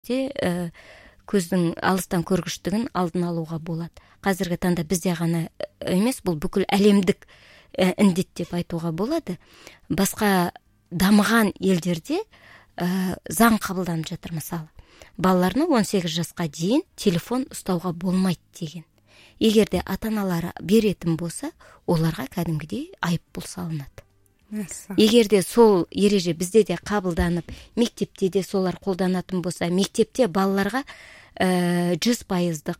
көздің алыстан көргіштігін алдын алуға болады. Қазіргі таңда бізде ғана емес, бұл бүкіл әлемдік індет деп айтуға болады. Басқа дамыған елдерде заң қабылданып жатыр, мысалы. Балаларына 18 жасқа дейін телефон ұстауға болмайды деген. Егерде ата-аналары беретін болса, оларға кәдімгідей айыппұл салынады. Егерде сол ереже бізде де қабылданып, мектепте де солар қолданатын болса, мектепте балаларға 100%-дық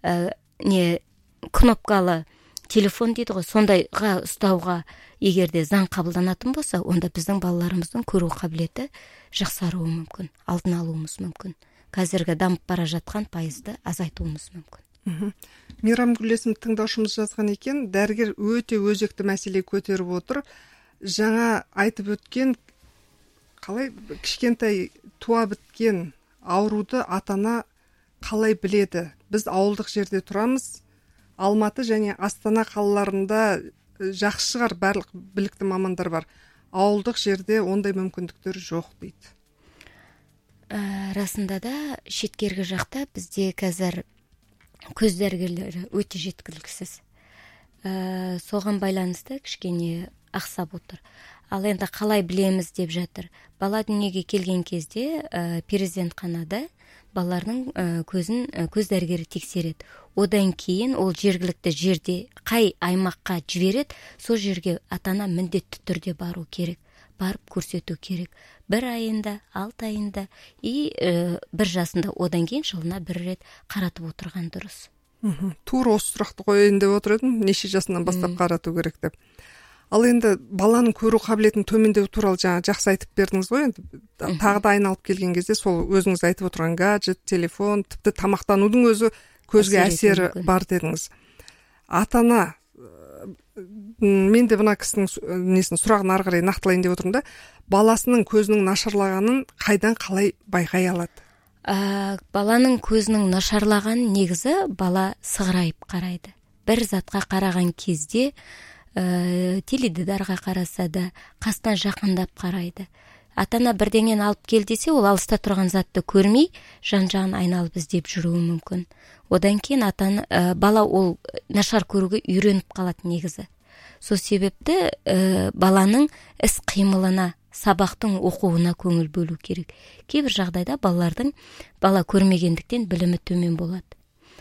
кнопкалы телефон дейді ғой, сондайға ұстауға егерде заң қабылданатын болса, онда біздің балаларымыздың көру қабілеті жақсаруы мүмкін, алдын алуымыз мүмкін. Қазіргі дамып бара жатқан пайызды азайтуымыз мүмкін. Мейрамгүл есімді тыңдаушымыз жазған екен, дәрігер өте өзекті мәселе көтеріп отыр. Жаңа айтып өткен, қалай кішкентай туа біткен ауруды ата-ана қалай біледі? Біз ауылдық жерде тұрамыз. Алматы және Астана қалаларында жақсы шығар, барлық білікті мамандар бар. Ауылдық жерде ондай мүмкіндіктер жоқ дейді. Расында да шеткергі жақта бізде қазір көз дәрігерлері өте жеткіліксіз. Соған байланысты кішкене ақсап отыр. Ал енді қалай білеміз деп жатыр. Бала дүниеге келген кезде перзентханада балалардың көз дәрігері тексереді. Одан кейін ол жергілікті жерде қай аймаққа жібереді, сол жерге ата-ана міндетті түрде бару керек. Барып көрсету керек. 1 айында, 6 айында, 1 жасында, одан кейін жылына 1 рет қаратып отырған дұрыс. Тура осы сұрақты қояйын деп отыр едім, неше жасынан бастап қарату керек деп. Ал енді баланың көру қабілетін төмендеу туралы жаңа жақсы айтып бердіңіз ғой, енді тағы да айналып келген кезде сол өзіңіз айтып отырған гаджет, телефон, тіпті тамақтанудың өзі көзге әсері бар дедіңіз. Ата-ана, мен де мына кісінің сұрағын ары қарай нақтылайын деп отырмын да, баласының көзінің нашарлағанын қайдан қалай байқай алады? Баланың көзінің нашарлағанын негізі бала сығырайып қарайды. Бір затқа қараған кезде теледидарға қараса да, қасынан жақындап қарайды. Ата-ана бірдеңен алып кел десе, ол алыста тұрған затты көрмей, жан-жағын айналып іздеп жүруі мүмкін. Одан кейін бала ол нашар көруге үйреніп қалады негізі. Сол себепті баланың іс қимылына, сабақтың оқуына көңіл бөлу керек. Кейбір жағдайда бала көрмегендіктен білімі төмен болады.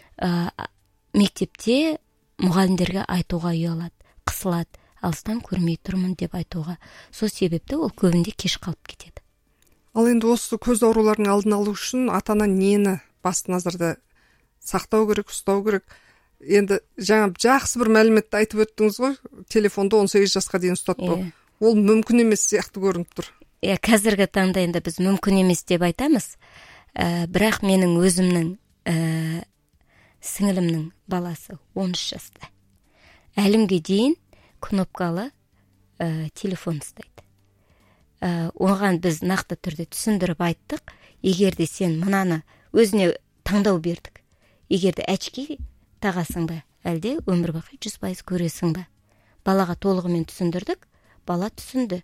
Мектепте мұғалімдерге айтуға ұялады, қысылады, алыстан көрмей тұрмын деп айтуға. Сол себепті ол көбінде кеш қалып кетеді. Ал енді осы көз ауруларының алдын алу үшін ата-ана нені басты назарда сақтау керек, ұстау керек? Енді жаңа жақсы бір мәліметті айтып өттіңіз ғой, телефонды 18 жасқа дейін ұстатпау. Ол мүмкін емес сияқты көрініп тұр. Қазіргі таңда енді біз мүмкін емес деп айтамыз. Бірақ менің өзімнің сіңілімнің баласы 13 жаста. Әлімге дейін кнопкалы телефон ұстайды. Оған біз нақты түрде түсіндіріп айттық. Егерде сен мынаны өзіне таңдау бердік. Егерде очки тағасың ба, әлде өмір бақи 100% көресің ба? Балаға толығымен түсіндірдік. Бала түсінді.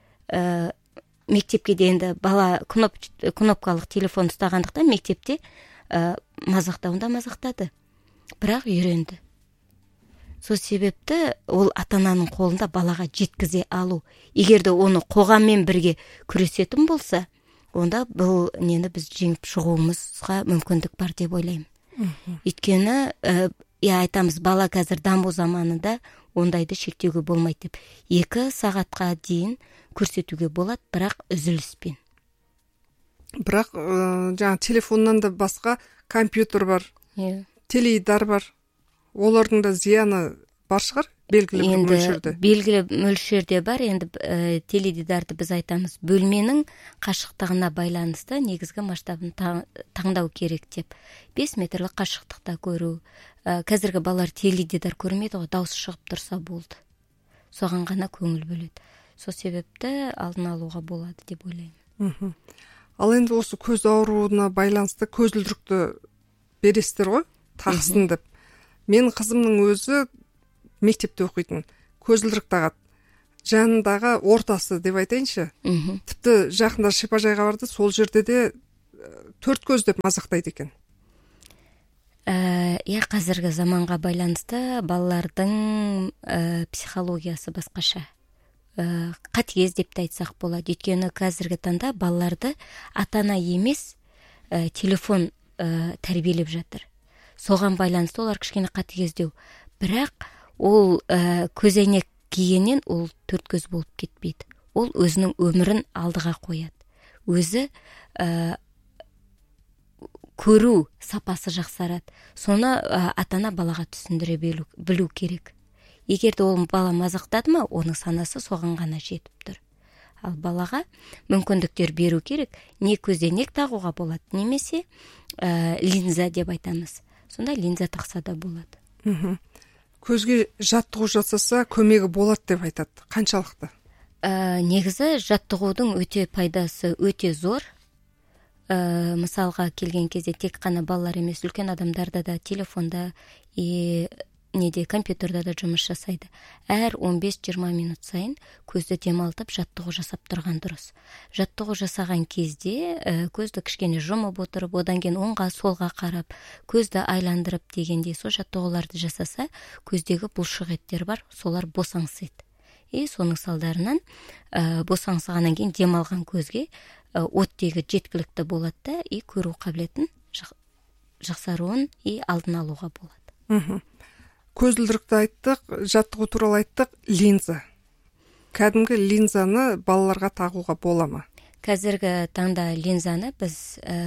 Мектепке дейінді бала кнопкалық телефон ұстағандықтан мектепте мазақтауында мазақтады. Бірақ үйренді. Сол себепті ол ата-ананың қолында балаға жеткізе алу. Егерде оны қоғаммен бірге күресетін болса, онда бұл нені біз жеңіп шығуымызға мүмкіндік бар деп ойлаймын. Өйткені айтамыз, бала қазір даму заманында ондайды шектеуге болмайды деп. 2 сағатқа дейін көрсетуге болады, бірақ үзіліспен. Бірақ жаңа телефоннан да басқа компьютер бар, теледидар бар. Олардың да зияны бар шығар, белгілі бір мөлшерде. Белгілі мөлшерде бар. Енді теледидарды біз айтамыз, бөлменің қашықтығына байланысты негізгі масштабын таңдау керек деп. 5 метрлік қашықтықта көру. Қазіргі балалар теледидар көрмейді ғой, дауысы шығып тұрса болды. Соған ғана көңіл бөледі. Сол себепті алдын алуға болады деп ойлаймын. Ал енді осы көз ауруына байланысты көзілдірікті бересіздер ғой, тақсын деп. Мен қызымның өзі мектепте оқитын, көзілдірік тағады. Жанындағы ортасы деп айтайыншы. Тіпті жақында шипажайға барды, сол жерде де төрт көз деп мазақтайды екен. Қазіргі заманға байланысты балалардың психологиясы басқаша. Қатыгез деп те айтсақ болады. Өйткені қазіргі таңда балаларды ата-ана емес телефон тәрбиелеп жатыр. Соған байланысты олар кішкене қатыгездеу. Бірақ ол көзәйнек кигеннен ол төрт көз болып кетпейді. Ол өзінің өмірін алдыға қояды. Өзі көру сапасы жақсарады. Соны ата-ана балаға түсіндіре білу керек. Егер де ол бала мазақтады ма, оның санасы соған ғана жетіп тұр. Ал балаға мүмкіндіктер беру керек. Не көзәйнек тағуға болады, немесе линза деп айтамыз. Сонда линза тақса да болады. Көзге жаттығу жасаса көмегі болады деп айтады. Қаншалықты? Негізі жаттығудың өте пайдасы өте зор. Мысалға келген кезде тек қана балалар емес, үлкен адамдарда да телефонда компьютерда да жұмыс жасайды. Әр 15-20 минут сайын көзді демалтып жаттығу жасап тұрған дұрыс. Жаттығу жасаған кезде көзді кішкене жұмып отырып, одан кейін оңға солға қарап, көзді айландырып дегенде сол жаттығуларды жасаса, көздегі бұлшық еттер бар, солар босаңсиды. Соның салдарынан босаңсығаннан кейін демалған көзге оттегі жеткілікті болады да, көру қабілетін жақсаруын алдын алуға болады. Көзілдірікті айттық, жаттығу туралы айттық, линза. Кәдімгі линзаны балаларға тағуға бола ма? Қазіргі таңда линзаны біз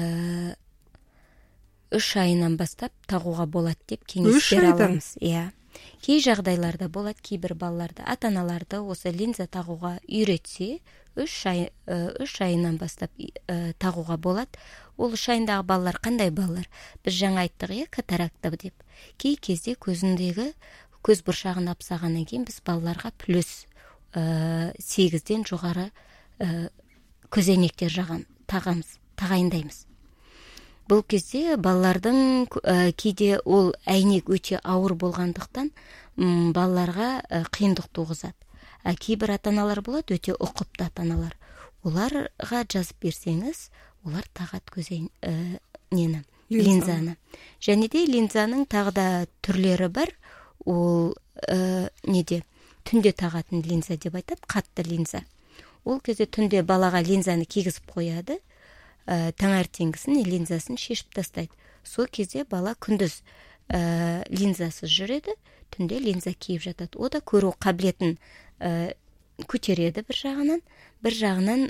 3 айынан бастап тағуға болады деп кеңес бере аламыз. Кей жағдайларда болады, кейбір балаларды, ата-аналарды осы линза тағуға үйретсе, 3 айынан бастап тағуға болады. Ол 3 айындағы балалар қандай балалар? Біз жаңа айттық, катаракта деп. Кей кезде көзіндегі көз бұршағын апсағаннан кейін біз балаларға плюс 8-ден жоғары көзәйнектер тағайындаймыз. Бұл кезде балалардың кейде ол әйнек өте ауыр болғандықтан балаларға қиындық туғызады. Кейбір ата-аналар болады, өте ұқыпты ата-аналар. Оларға жазып берсеңіз, олар тағады линзаны. Және де линзаның тағы да түрлері бар. Ол түнде тағатын линза деп айтады, қатты линза. Ол кезде түнде балаға линзаны кигізіп қояды. Таңертеңгісін линзасын шешіп тастайды. Сол кезде бала күндіз линзасыз жүреді, түнде линза киіп жатады. О да көру қабілетін көтереді бір жағынан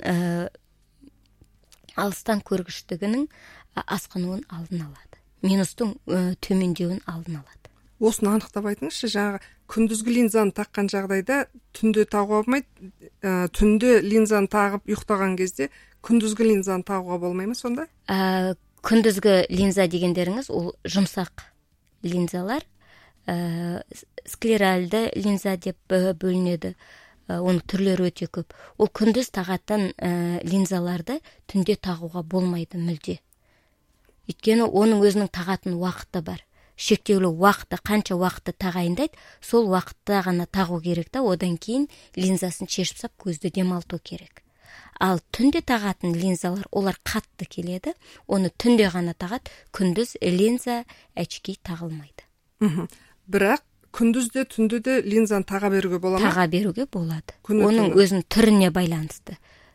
алыстан көргіштігінің асқынуын алдын алады. Минустың төмендеуін алдын алады. Осыны анықтап айтыңызшы, жаңағы күндізгі линзаны таққан жағдайда түнде тағуға болмайды, түнде линзаны тағып ұйықтаған кезде күндізгі линзаны тағуға болмай ма сонда? Күндізгі линза дегендеріңіз ол жұмсақ линзалар, склеральды линза деп бөлінеді. Оның түрлері өте көп. Ол күндіз тағатын линзаларды түнде тағуға болмайды мүлде. Өйткені оның өзінің тағатын уақыты бар. Шектеулі уақыты, қанша уақыты тағайындайды, сол уақытта ғана тағу керек та, одан кейін линзасын шешіп сап көзді демалту керек. Ал түнде тағатын линзалар, олар қатты келеді, оны түнде ғана тағады, күндіз линза очки тағылмайды. Бірақ күндізде, түнде де линзаны таға беруге бола ма? Таға беруге болады. Оның өзінің түріне байланысты.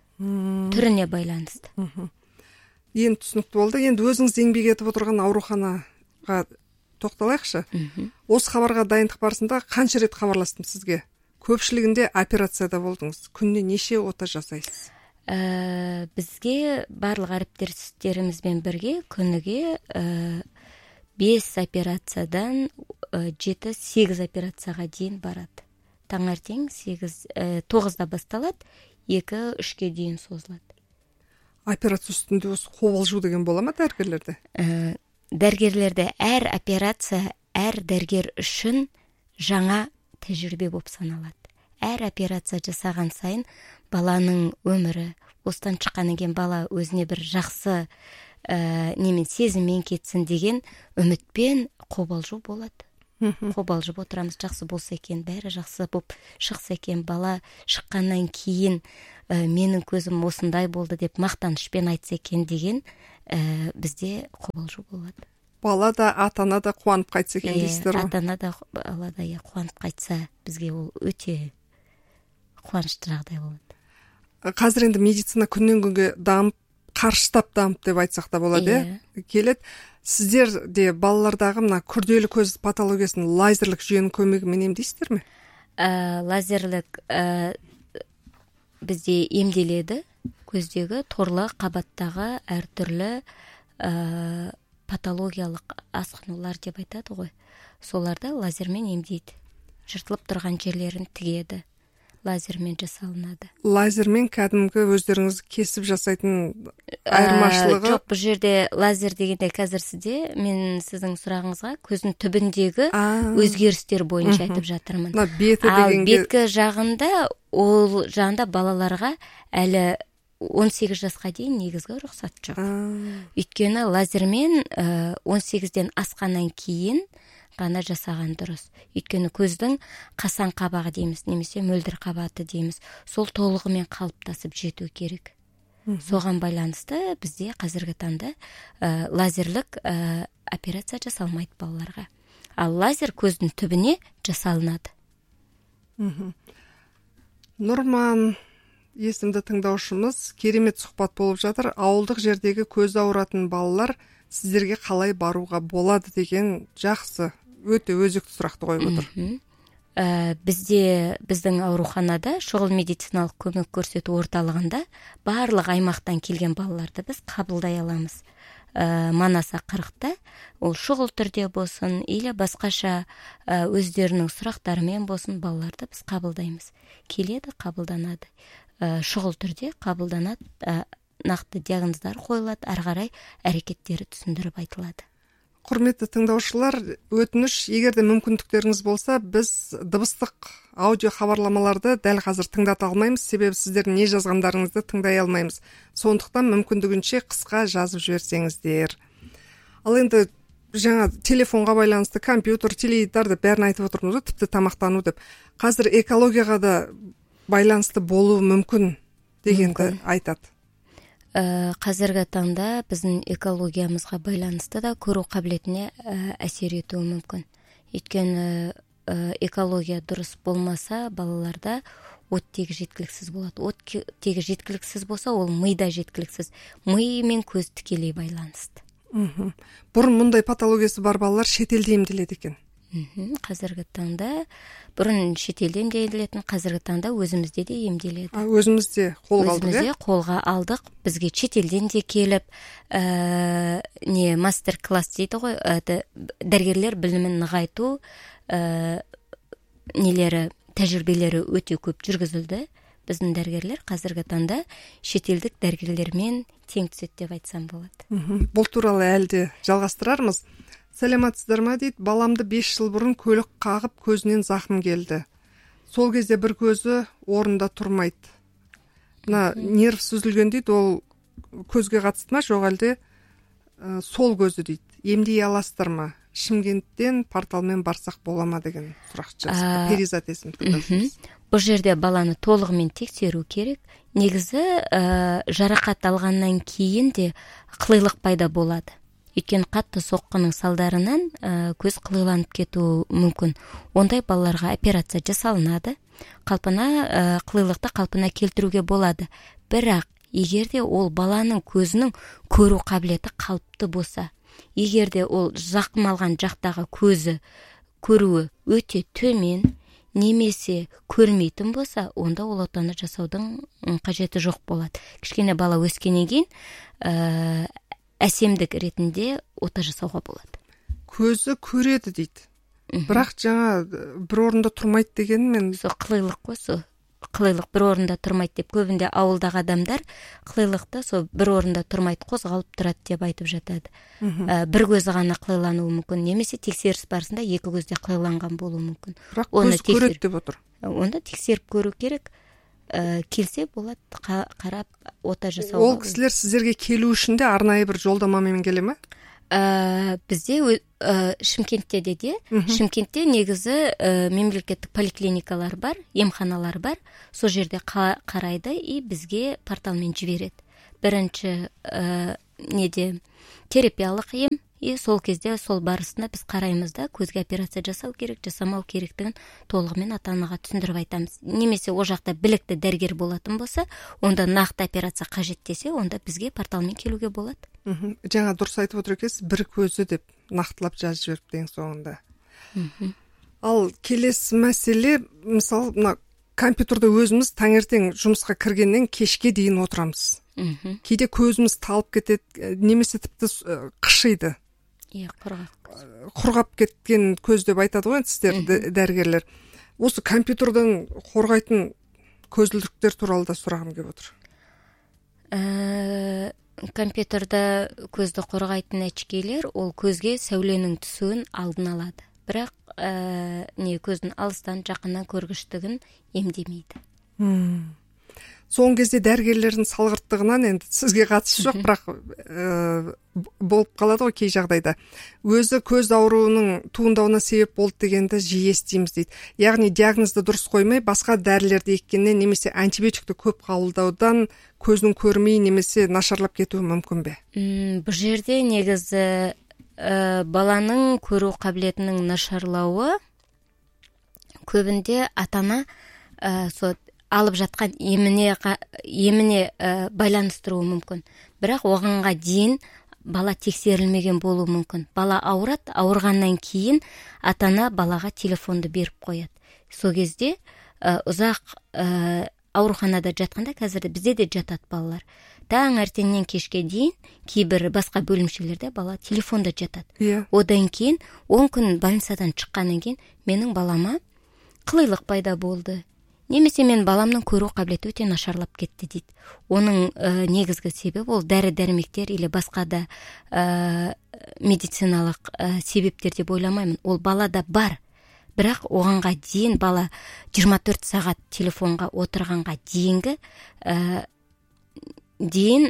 Енді түсінікті болды. Енді өзіңіз еңбек етіп отырған ауруханаға тоқталайықшы. Осы хабарға дайындық барысында қанша рет хабарластым сізге? Көпшілігінде операцияда болдыңыз. Күніне неше ота жасайсыз? Бізге барлық әріптестерімізбен бірге күніге 5 операциядан 7-8 операцияға дейін барады. Таңертең 9-да басталады, 2-3-ке дейін созылады. Операция үстінде осы қобалжу деген бола ма дәрігерлерде? Дәрігерлерде әр операция әр дәрігер үшін жаңа тәжірибе болып саналады. Әр операция жасаған сайын баланың өмірі, осыдан шыққаннан кейін бала өзіне бір жақсы сезіммен кетсін деген үмітпен қобалжу болады. Қобалжып отырамыз, жақсы болса екен, бәрі жақсы болып шықса екен, бала шыққаннан кейін менің көзім осындай болды деп мақтанышпен айтса екен деген бізде қобалжу болады. Бала да ата ана да қуанып қайтса екен дейсіздер ғой. Ата ана да бала да қуанып қайтса, бізге ол өте қуанышты жағдай болады. Қазір енді медицина күннен күнге дамып, қарыштап дамып деп айтсақ та болады, келеді. Сіздер де балалардағы мына күрделі көз патологиясын лазерлік жүйенің көмегімен емдейсіздер ме? Лазерлік бізде емделеді. Көздегі торлы қабаттағы әртүрлі патологиялық асқынулар деп айтады ғой. Соларды лазермен емдейді. Жыртылып тұрған жерлерін тігеді. Лазермен жасалынады. Лазермен кәдімгі өздеріңіз кесіп жасайтын айырмашылығы? Жоқ, бұл жерде лазер дегенде қазір мен сіздің сұрағыңызға көздің түбіндегі өзгерістер бойынша айтып жатырмын. Ал беткі жағында, ол жағында балаларға әлі 18 жасқа дейін негізгі рұқсат жоқ. Өйткені лазермен 18-ден асқаннан кейін ғана жасаған дұрыс. Өйткені көздің қасан қабағы дейміз, немесе мөлдір қабаты дейміз. Сол толығымен қалыптасып жету керек. Соған байланысты бізде қазіргі таңда лазерлік операция жасалмайды балаларға. Ал лазер көздің түбіне жасалынады. Нұрман есімді тыңдаушымыз, керемет сұхбат болып жатыр. Ауылдық жердегі көз ауыратын балалар сіздерге қалай баруға болады деген жақсы, өте өзекті сұрақты қойып отыр. Біздің ауруханада шұғыл медициналық көмек көрсету орталығында барлық аймақтан келген балаларды біз қабылдай аламыз. Манаса 40-та, ол шұғыл түрде болсын, или басқаша өздерінің сұрақтарымен болсын, балаларды біз қабылдаймыз. Келеді, қабылданады. Шұғыл түрде қабылданады, нақты диагноздар қойылады, ары қарай әрекеттері түсіндіріп айтылады. Құрметті тыңдаушылар, өтініш, егер де мүмкіндіктеріңіз болса, біз дыбыстық аудио хабарламаларды дәл қазір тыңдата алмаймыз, себебі сіздердің не жазғандарыңызды тыңдай алмаймыз. Сондықтан мүмкіндігінше қысқа жазып жіберсеңіздер. Ал енді жаңа телефонға байланысты, компьютер, теледидарды бәрін айтып отырмыз, тіпті тамақтану деп. Қазір экологияға да байланысты болуы мүмкін дегенді айтады. Қазіргі таңда біздің экологиямызға байланысты да көру қабілетіне әсер етуі мүмкін. Өйткені экология дұрыс болмаса, балаларда оттегі жеткіліксіз болады. Оттегі жеткіліксіз болса, ол мида жеткіліксіз. Ми мен көз тікелей байланысты. Бұрын мұндай патологиясы бар балалар шетелде емделеді екен. Қазіргі таңда бұрын шетелде емделетін, қазіргі таңда өзімізде де емделеді. Өзімізде қолға алдық, өзімізде қолға алдық. Бізге шетелден де келіп, мастер-класс дейді ғой, дәрігерлер білімін нығайту тәжірибелері өте көп жүргізілді. Біздің дәрігерлер қазіргі таңда шетелдік дәрігерлермен тең түседі деп айтсам болады. Бұл туралы әлде жалғастырармыз. Сәлематсыздар ма дейді, баламды 5 жыл бұрын көлік қағып көзінен зақым келді. Сол кезде бір көзі орында тұрмайды. Нерв сүзілген дейді, ол көзге қатысты ма, жоқ әлде сол көзі дейді. Емдей аласыздар ма? Шымкенттен порталмен барсақ бола ма деген сұрақ жазды. Перизат есімді тыңдаушымыз. Бұл жерде баланы толығымен тексеру керек. Негізі жарақат алғаннан кейін де қылилық пайда болады. Өйткені қатты соққының салдарынан көз қылиланып кетуі мүмкін. Ондай балаларға операция жасалынады. Қылилықты қалпына келтіруге болады. Бірақ егерде ол баланың көзінің көру қабілеті қалыпты болса, егерде ол зақым алған жақтағы көзі көруі өте төмен, немесе көрмейтін болса, онда ол отаны жасаудың қажеті жоқ болады. Кішкене бала өскеннен кейін әсемдік ретінде ота жасауға болады. Көзі көреді дейді. Бірақ жаңа бір орында тұрмайды деген мен... Сол қылилық қой, сол қылилық бір орында тұрмайды деп, көбінде ауылдағы адамдар қылилықты сол бір орында тұрмайды, қозғалып тұрады деп айтып жатады. Бір көзі ғана қылилануы мүмкін, немесе тексеріс барысында екі көзде қылиланған болуы мүмкін. Бірақ көз көреді деп отыр. Онда тексеріп көру керек. Келсе болады, қарап ота жасауға. Ол кісілер сіздерге келу үшін де арнайы бір жолдамамен келе ме? Бізде Шымкентте де, Шымкентте негізі мемлекеттік поликлиникалар бар, емханалар бар. Сол жерде қарайды и бізге порталмен жібереді. Бірінші неде терапиялық ем, сол кезде сол барысында біз қараймыз да, көзге операция жасау керек, жасамау керектігін толығымен ата-анаға түсіндіріп айтамыз. Немесе о жақта білікті дәрігер болатын болса, онда нақты операция қажет десе, онда бізге порталмен келуге болады. Жаңа дұрыс айтып отыр екенсіз, бір көзі деп нақтылап жазып жіберіпті ең соңында. Ал келесі мәселе, мысалы, мына компьютерде өзіміз таңертең жұмысқа кіргеннен кешке дейін отырамыз. Кейде көзіміз талып кетеді, немесе тіпті қышиды. Құрғап кеткен көз деп айтады ғой сіздер дәрігерлер. Осы компьютерден қорғайтын көзілдіріктер туралы да сұрағым келіп отыр. Компьютерда көзді қорғайтын очкилер ол көзге сәуленің түсуін алдын алады. Бірақ көздің алыстан жақыннан көргіштігін емдемейді. Соңғы кезде дәрігерлердің салғырттығынан енді сізге қатысы жоқ, бірақ болып қалады ғой кей жағдайда. Өзі көз ауруының туындауына себеп болды дегенді жиі естиміз дейді. Яғни диагнозды дұрыс қоймай, басқа дәрілерді еккеннен немесе антибиотикті көп қабылдаудан көзінің көрмей немесе нашарлап кетуі мүмкін бе? Бұл жерде негізі баланың көру қабілетінің нашарлауы көбінде ата-ана алып жатқан еміне байланыстыруы мүмкін. Бірақ оғанға дейін бала тексерілмеген болуы мүмкін. Бала ауырады, ауырғаннан кейін ата-ана балаға телефонды беріп қояды. Сол кезде ұзақ ауруханада жатқанда, қазірде бізде де жатады балалар. Таңертеңнен кешке дейін кейбір басқа бөлімшелерде бала телефонда жатады. Одан кейін 10 күн больницадан шыққаннан кейін менің балама қылилық пайда болды. Немесе мен баламның көру қабілеті өте нашарлап кетті дейді. Оның негізгі себебі ол дәрі-дәрмектер или басқа да медициналық себептер деп ойламаймын. Ол балада бар. Бірақ оғанға дейін бала 24 сағат телефонға отырғанға дейін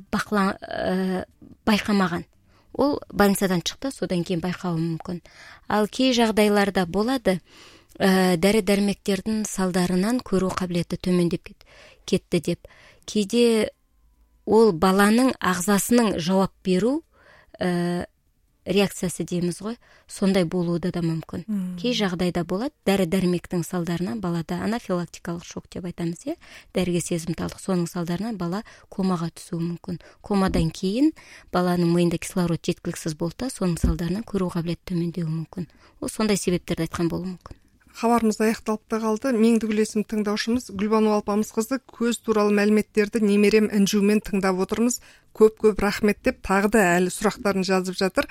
байқамаған. Ол больницадан шықты, содан кейін байқауы мүмкін. Ал кей жағдайларда болады, дәрі-дәрмектердің салдарынан көру қабілеті төмендеп кетті деп. Кейде ол баланың ағзасының жауап беру реакциясы дейміз ғой, сондай болуы да мүмкін. Кей жағдайда болады, дәрі-дәрмектің салдарынан балада анафилактикалық шок деп айтамыз, дәріге сезімталдық, соның салдарынан бала комаға түсуі мүмкін. Комадан кейін баланың миында кислород жеткіліксіз болды, соның салдарынан көру қабілеті төмендеуі мүмкін. Ол сондай себептерді айтқан болуы мүмкін. Хабарымыз аяқталып та қалды. Меңдігүл есімді тыңдаушымыз Гүлбану Алпамысқызы көз туралы мәліметтерді немерем інжумен тыңдап отырмыз. Көп рахмет деп тағы да әлі сұрақтарын жазып жатыр.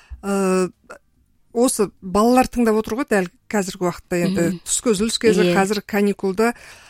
Осы балалар тыңдап отыр ғой дәл қазіргі уақытта, енді түскі үзіліс кезі, қазір каникулда.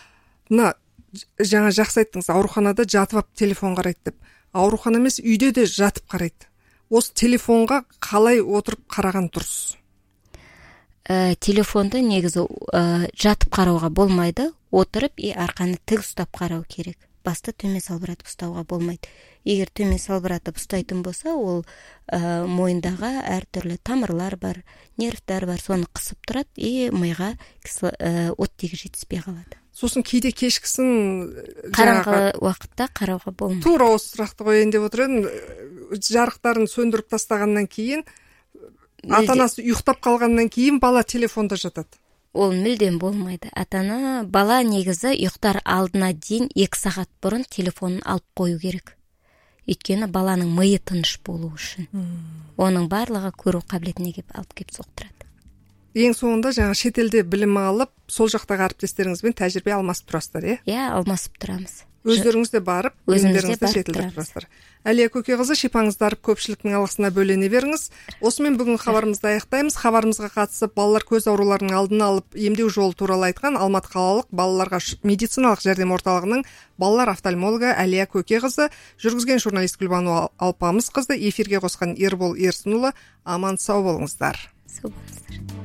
Жаңа жақсы айттыңыз, ауруханада жатып алып телефон қарайды деп. Аурухана емес, үйде де жатып қарайды. Осы телефонға қалай отырып қараған дұрыс? Телефонды негізі жатып қарауға болмайды, отырып арқаны тік ұстап қарау керек. Басты төмен салбыратып ұстауға болмайды. Егер төмен салбыратып ұстайтын болса, ол мойындағы әртүрлі тамырлар бар, нервтар бар, соны қысып тұрады, миға оттегі жетіспей қалады. Сосын кейде кешкісін қараңғы уақытта қарауға болмайды. Тура осы сұрақты қояйын деп отыр едім. Жарықтарын сөндіріп тастағаннан кейін, ата-анасы ұйықтап қалғаннан кейін бала телефонда жатады. Ол мүлдем болмайды. Ата-ана бала негізі ұйықтар алдына дейін 2 сағат бұрын телефонын алып қою керек. Өйткені баланың миы тыныш болу үшін. Оның барлығы көру қабілетіне алып кеп соқтырады. Ең соңында жаңа шетелде білім алып, сол жақтағы әріптестеріңізбен тәжірибе алмасып тұрасыздар, алмасып тұрамыз. Өздеріңіз де барып, өзімізде шетелде тұрасыздар. Әлия Көкеқызы, шипаңызды көпшіліктің алғысына бөлене беріңіз. Осымен бүгін хабарымызды аяқтаймыз. Хабарымызға қатысып, балалар көз ауруларының алдын алып, емдеу жолы туралы айтқан Алматы қалалық балаларға медициналық жәрдем орталығының балалар офтальмологы Әлия Көкеқызы, жүргізген журналист Гүлбану Алпамысқызы, эфирге қосқан Ербол Ерсінұлы, аман сау болыңыздар. Сау болыңыздар.